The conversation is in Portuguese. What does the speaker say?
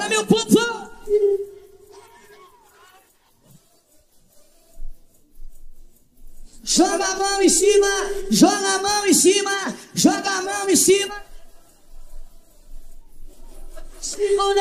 Bora, meu povo! Joga a mão em cima, joga a mão em cima, joga a mão em cima.